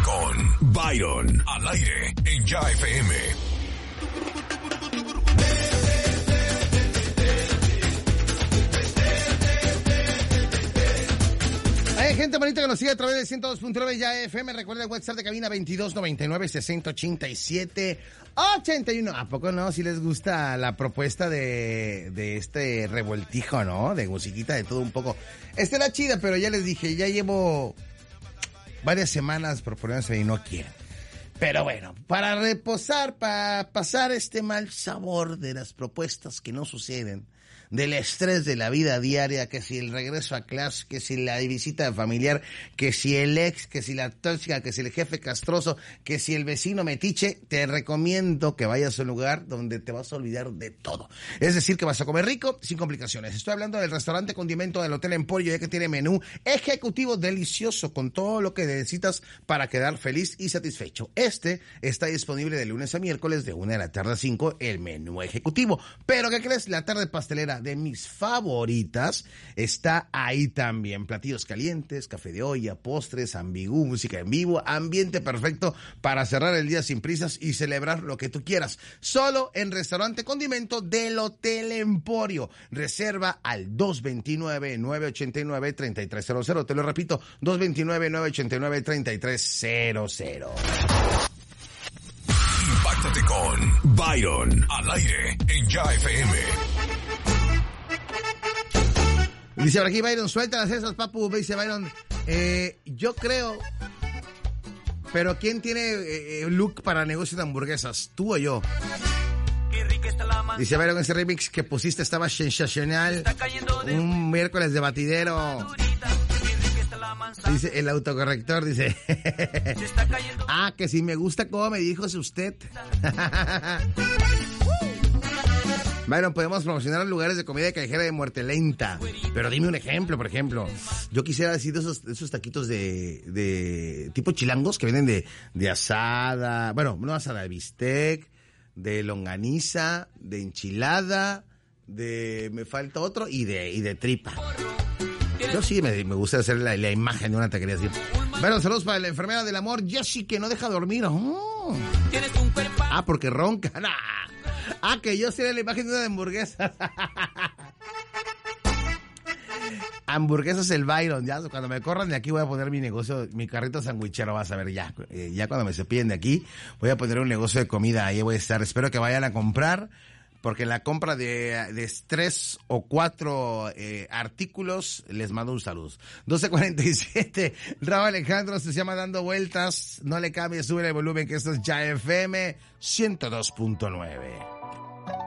con Byron al aire en Ya FM. Hay gente bonita que nos sigue a través de 102.9 Ya FM. Recuerda el WhatsApp de cabina 2299-6087-81. ¿A poco no? Si les gusta la propuesta de este revoltijo, ¿no? De musiquita, de todo un poco. Esta era chida, pero ya les dije, ya llevo varias semanas proponiéndose y no quieren. Pero bueno, para reposar, para pasar este mal sabor de las propuestas que no suceden, del estrés de la vida diaria, que si el regreso a clase, que si la visita familiar, que si el ex, que si la tóxica, que si el jefe castroso, que si el vecino metiche, te recomiendo que vayas a un lugar donde te vas a olvidar de todo. Es decir, que vas a comer rico, sin complicaciones. Estoy hablando del restaurante Condimento del Hotel Emporio, ya que tiene menú ejecutivo delicioso con todo lo que necesitas para quedar feliz y satisfecho. Este está disponible de lunes a miércoles de 1 de la tarde a 5, el menú ejecutivo. Pero, ¿qué crees? La tarde pastelera de mis favoritas está ahí también. Platillos calientes, café de olla, postres, ambigú, música en vivo, ambiente perfecto para cerrar el día sin prisas y celebrar lo que tú quieras. Solo en Restaurante Condimento del Hotel Emporio. Reserva al 229-989-3300. Te lo repito, 229-989-3300. Impáctate con Byron al aire en Ya FM. Dice por aquí Byron, suéltalas esas, papu. Dice Byron, yo creo, pero ¿quién tiene look para negocio de hamburguesas? ¿Tú o yo? Dice Byron, ese remix que pusiste estaba sensacional. Un miércoles de batidero. Dice el autocorrector, dice. Ah, que si me gusta cómo me dijo usted. Bueno, podemos promocionar lugares de comida callejera de muerte lenta. Pero dime un ejemplo, por ejemplo. Yo quisiera decir esos taquitos de tipo chilangos que vienen de asada. Bueno, no asada, de bistec, de longaniza, de enchilada, me falta otro, y de tripa. Yo sí me gusta hacer la imagen de una taquería así. Bueno, saludos para la enfermera del amor, Jessie, que no deja dormir. Oh. Ah, porque ronca. Nah. Ah, que yo seré la imagen de una de hamburguesas. Hamburguesas el Byron, ya cuando me corran de aquí voy a poner mi negocio, mi carrito sandwichero, vas a ver ya cuando me cepillen de aquí voy a poner un negocio de comida, ahí voy a estar, espero que vayan a comprar, porque en la compra de 3 o 4 artículos les mando un saludo. 12:47, Raúl Alejandro se llama Dando Vueltas, no le cambies, sube el volumen que esto es Ya FM 102.9.